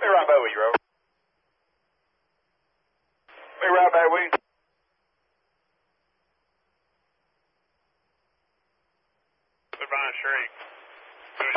me right back with you, Rover. Be right back with you. Goodbye, Sherry.